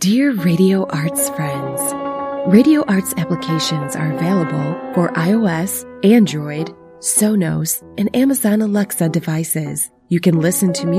Dear Radio Arts friends, Radio Arts applications are available for iOS, Android, Sonos, and Amazon Alexa devices. You can listen to